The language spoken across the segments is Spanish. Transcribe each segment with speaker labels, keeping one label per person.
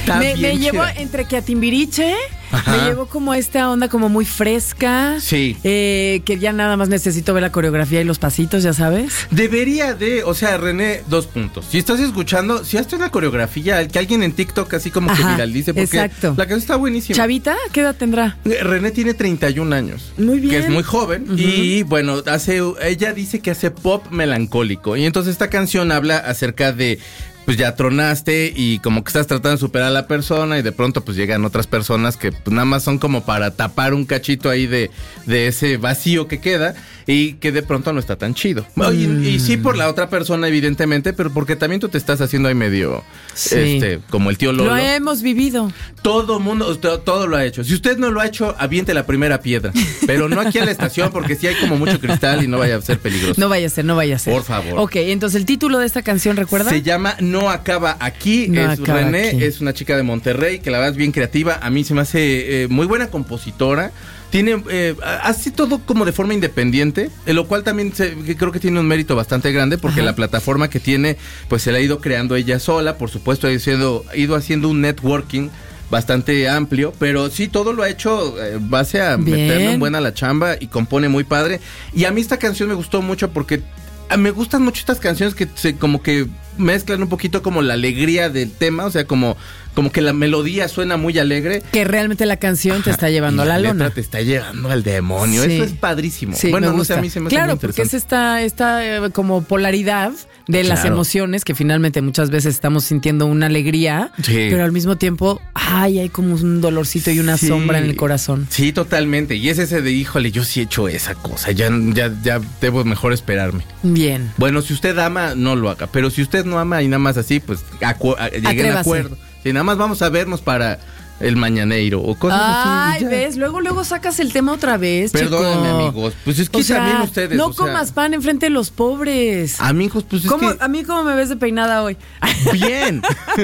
Speaker 1: Me llevo entre que a Timbiriche, me llevo como esta onda como muy fresca.
Speaker 2: Sí.
Speaker 1: Que ya nada más necesito ver la coreografía y los pasitos, ya sabes.
Speaker 2: Debería de, o sea, René, 2 puntos. Si estás escuchando, si hazte una coreografía, que alguien en TikTok así como que viralice, porque
Speaker 1: exacto.
Speaker 2: la canción está buenísima.
Speaker 1: ¿Chavita? ¿Qué edad tendrá?
Speaker 2: René tiene 31 años.
Speaker 1: Muy bien.
Speaker 2: Que es muy joven. Y bueno, ella dice que hace pop melancólico. Y entonces esta canción habla acerca de, pues ya tronaste y como que estás tratando de superar a la persona y de pronto pues llegan otras personas que pues nada más son como para tapar un cachito ahí de ese vacío que queda y que de pronto no está tan chido. Y sí por la otra persona evidentemente, pero porque también tú te estás haciendo ahí medio, como el tío Lolo.
Speaker 1: Lo hemos vivido.
Speaker 2: Todo mundo, todo lo ha hecho. Si usted no lo ha hecho, aviente la primera piedra. Pero no aquí a la estación porque sí hay como mucho cristal y no vaya a ser peligroso.
Speaker 1: No vaya a ser.
Speaker 2: Por favor.
Speaker 1: Ok, entonces el título de esta canción, ¿recuerda?
Speaker 2: Se llama No Acaba Aquí. René es una chica de Monterrey que la verdad es bien creativa. A mí se me hace muy buena compositora. Tiene, hace todo como de forma independiente, lo cual también creo que tiene un mérito bastante grande porque la plataforma que tiene, pues se la ha ido creando ella sola. Por supuesto, ha ido haciendo un networking bastante amplio, pero sí, todo lo ha hecho base a meterle en buena la chamba y compone muy padre. Y a mí esta canción me gustó mucho porque me gustan mucho estas canciones que como que mezclan un poquito como la alegría del tema, o sea, como que la melodía suena muy alegre.
Speaker 1: Que realmente la canción te está llevando a la lona.
Speaker 2: Te está llevando al demonio.
Speaker 1: Sí.
Speaker 2: Eso es padrísimo.
Speaker 1: Sí,
Speaker 2: bueno,
Speaker 1: me gusta.
Speaker 2: No sé, a mí se me hace muy interesante.
Speaker 1: Porque es esta como polaridad de las emociones que finalmente muchas veces estamos sintiendo una alegría, pero al mismo tiempo, hay como un dolorcito y una sombra en el corazón.
Speaker 2: Sí, totalmente. Y es ese de, híjole, yo sí he hecho esa cosa. Ya debo mejor esperarme.
Speaker 1: Bien.
Speaker 2: Bueno, si usted ama, no lo haga. Pero si usted no ama y nada más así, pues lleguen a acuerdo. Si nada más vamos a vernos para el mañanero o cosas así.
Speaker 1: Ay, ves, luego sacas el tema otra vez,
Speaker 2: Perdónenme, amigos. Pues es que también ustedes.
Speaker 1: No comas pan enfrente de los pobres.
Speaker 2: Amigos, pues es que.
Speaker 1: A mí, ¿cómo me ves de peinada hoy?
Speaker 2: Bien.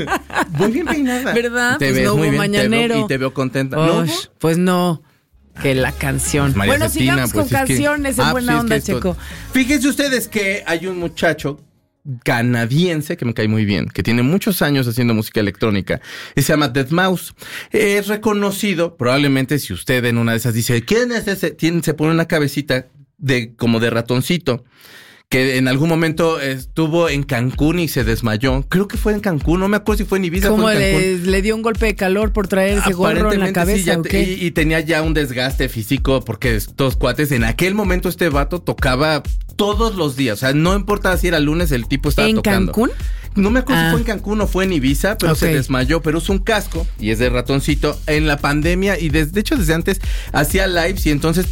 Speaker 2: Muy bien peinada.
Speaker 1: ¿Verdad?
Speaker 2: Te
Speaker 1: pues
Speaker 2: ves
Speaker 1: no
Speaker 2: muy
Speaker 1: hubo
Speaker 2: bien.
Speaker 1: mañanero.
Speaker 2: Y te veo contenta.
Speaker 1: ¿No?
Speaker 2: ¿No?
Speaker 1: Pues no. Que la canción.
Speaker 2: Pues
Speaker 1: bueno, Septina, sigamos con canciones en buena onda, Checo.
Speaker 2: Fíjense ustedes que hay un muchacho canadiense que me cae muy bien, que tiene muchos años haciendo música electrónica y se llama Deadmau5. Es reconocido, probablemente si usted en una de esas dice, ¿quién es ese? Se pone una cabecita como de ratoncito, que en algún momento estuvo en Cancún y se desmayó. Creo que fue en Cancún, no me acuerdo si fue en Ibiza.
Speaker 1: Como
Speaker 2: fue en Cancún.
Speaker 1: le dio un golpe de calor por traer ese gorro en la cabeza.
Speaker 2: Sí,
Speaker 1: ¿o qué?
Speaker 2: y tenía ya un desgaste físico porque estos cuates, en aquel momento este vato tocaba todos los días. O sea, no importaba si era lunes, el tipo estaba tocando. ¿En
Speaker 1: Cancún?
Speaker 2: No me acuerdo si fue en Cancún o fue en Ibiza, pero se desmayó, pero usa un casco y es de ratoncito. En la pandemia y de hecho desde antes hacía lives y entonces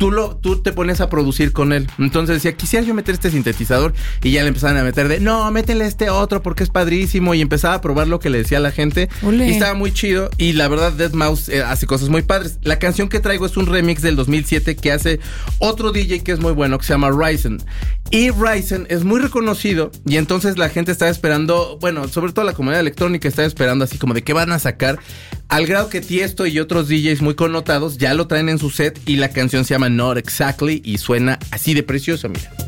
Speaker 2: tú te pones a producir con él. Entonces decía, quisiera yo meter este sintetizador y ya le empezaban a meter no, métele este otro porque es padrísimo y empezaba a probar lo que le decía a la gente.
Speaker 1: Olé.
Speaker 2: Y estaba muy chido y la verdad Deadmau5 hace cosas muy padres. La canción que traigo es un remix del 2007 que hace otro DJ que es muy bueno, que se llama Ryzen. Y Ryzen es muy reconocido y entonces la gente está esperando, bueno, sobre todo la comunidad electrónica está esperando así como de qué van a sacar, al grado que Tiesto y otros DJs muy connotados ya lo traen en su set y la canción se llama Not Exactly y suena así de precioso, mira.